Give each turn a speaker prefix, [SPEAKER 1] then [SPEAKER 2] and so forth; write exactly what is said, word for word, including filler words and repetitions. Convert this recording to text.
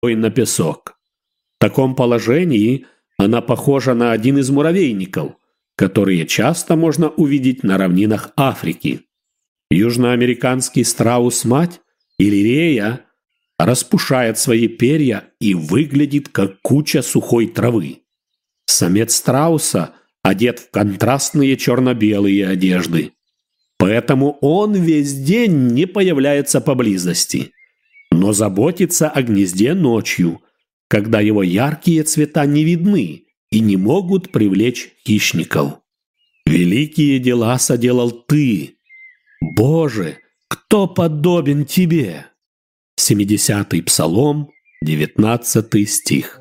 [SPEAKER 1] на песок. В таком положении она похожа на один из муравейников, которые часто можно увидеть на равнинах Африки. Южноамериканский страус-мать или рея распушает свои перья и выглядит как куча сухой травы. Самец страуса одет в контрастные черно-белые одежды, поэтому он весь день не появляется поблизости, но заботится о гнезде ночью, когда его яркие цвета не видны и не могут привлечь хищников. Великие дела соделал ты. Боже, кто подобен тебе? семидесятый псалом, девятнадцатый стих.